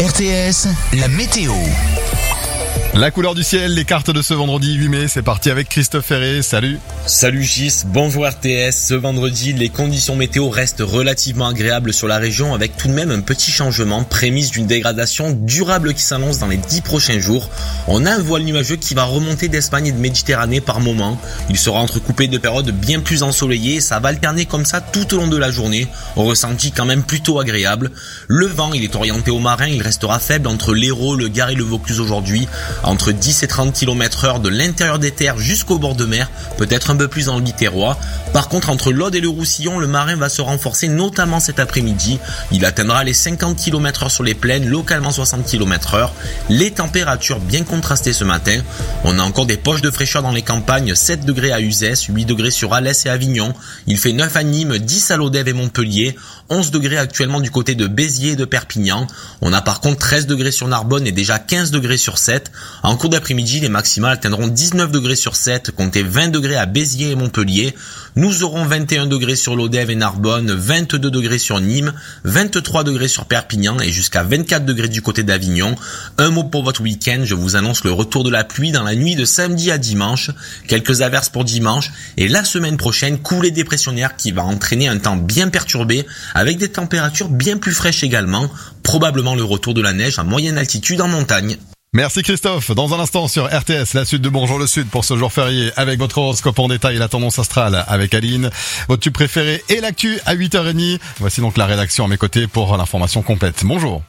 RTS, la météo. La couleur du ciel, les cartes de ce vendredi 8 mai, c'est parti avec Christophe Ferré, salut. Salut Gis, bonjour RTS. Ce vendredi, les conditions météo restent relativement agréables sur la région avec tout de même un petit changement, prémisse d'une dégradation durable qui s'annonce dans les 10 prochains jours. On a un voile nuageux qui va remonter d'Espagne et de Méditerranée par moments. Il sera entrecoupé de périodes bien plus ensoleillées et ça va alterner comme ça tout au long de la journée, au ressenti quand même plutôt agréable. Le vent, il est orienté au marin, il restera faible entre l'Hérault, le Gard et le Vaucluse aujourd'hui, entre 10 et 30 km/h de l'intérieur des terres jusqu'au bord de mer, peut-être un peu plus dans le littérois. Par contre, entre l'Aude et le Roussillon, le marin va se renforcer, notamment cet après-midi. Il atteindra les 50 km/h sur les plaines, localement 60 km/h. Les températures bien contrastées ce matin. On a encore des poches de fraîcheur dans les campagnes, 7 degrés à Uzès, 8 degrés sur Alès et Avignon. Il fait 9 à Nîmes, 10 à Lodève et Montpellier, 11 degrés actuellement du côté de Béziers et de Perpignan. On a par contre 13 degrés sur Narbonne et déjà 15 degrés sur 7. En cours d'après-midi, les maximales atteindront 19 degrés sur 7, comptez 20 degrés à Béziers et Montpellier. Nous aurons 21 degrés sur Lodève et Narbonne, 22 degrés sur Nîmes, 23 degrés sur Perpignan et jusqu'à 24 degrés du côté d'Avignon. Un mot pour votre week-end, je vous annonce le retour de la pluie dans la nuit de samedi à dimanche. Quelques averses pour dimanche et la semaine prochaine, coulée dépressionnaire qui va entraîner un temps bien perturbé avec des températures bien plus fraîches également. Probablement le retour de la neige à moyenne altitude en montagne. Merci Christophe. Dans un instant sur RTS, la suite de Bonjour le Sud pour ce jour férié avec votre horoscope en détail et la tendance astrale avec Aline. Votre tube préféré et l'actu à 8h30. Voici donc la rédaction à mes côtés pour l'information complète. Bonjour.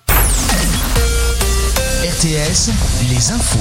RTS, les infos.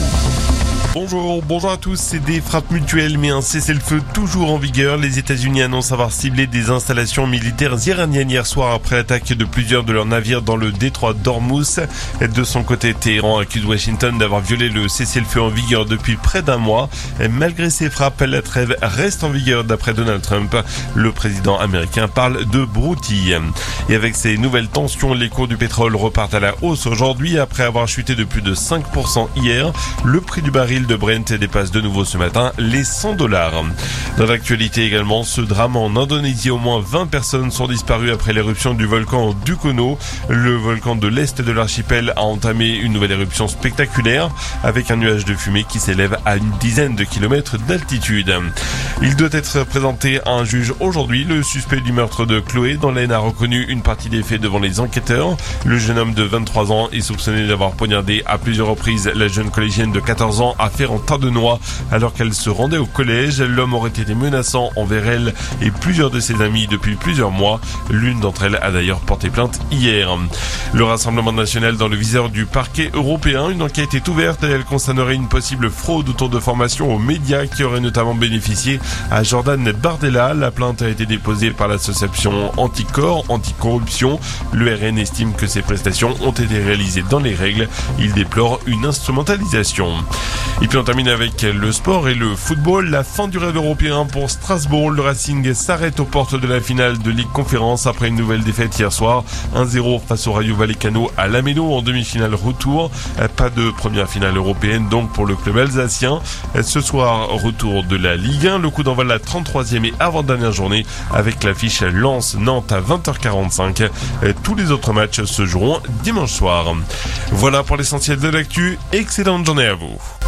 Bonjour à tous. C'est des frappes mutuelles mais un cessez-le-feu toujours en vigueur. Les États-Unis annoncent avoir ciblé des installations militaires iraniennes hier soir après l'attaque de plusieurs de leurs navires dans le détroit d'Ormuz. De son côté, Téhéran accuse Washington d'avoir violé le cessez-le-feu en vigueur depuis près d'un mois. Malgré ces frappes, la trêve reste en vigueur d'après Donald Trump. Le président américain parle de broutille. Et avec ces nouvelles tensions, les cours du pétrole repartent à la hausse aujourd'hui après avoir chuté de plus de 5% hier. Le prix du baril de Brent dépasse de nouveau ce matin les $100. Dans l'actualité également, ce drame en Indonésie, au moins 20 personnes sont disparues après l'éruption du volcan Dukono. Le volcan de l'est de l'archipel a entamé une nouvelle éruption spectaculaire avec un nuage de fumée qui s'élève à une dizaine de kilomètres d'altitude. Il doit être présenté à un juge aujourd'hui. Le suspect du meurtre de Chloé dans l'Aisne a reconnu une partie des faits devant les enquêteurs. Le jeune homme de 23 ans est soupçonné d'avoir poignardé à plusieurs reprises la jeune collégienne de 14 ans à Ferrand-Tardenois alors qu'elle se rendait au collège. L'homme aurait été menaçant envers elle et plusieurs de ses amis depuis plusieurs mois. L'une d'entre elles a d'ailleurs porté plainte hier. Le Rassemblement national dans le viseur du parquet européen. Une enquête est ouverte et elle concernerait une possible fraude autour de formations aux médias qui aurait notamment bénéficié à Jordan Bardella. La plainte a été déposée par l'association Anticorps Anticorruption. Le RN estime que ces prestations ont été réalisées dans les règles. Il déplore une instrumentalisation. Et puis on termine avec le sport et le football. La fin du rêve européen pour Strasbourg. Le Racing s'arrête aux portes de la finale de Ligue Conférence après une nouvelle défaite hier soir. 1-0 face au Rayo Vallecano à Lameno en demi-finale retour. Pas de première finale européenne donc pour le club alsacien. Ce soir, retour de la Ligue 1. Le coup d'envoi de la 33e et avant-dernière journée avec l'affiche Lens-Nantes à 20h45. Tous les autres matchs se joueront dimanche soir. Voilà pour l'essentiel de l'actu. Excellente journée à vous.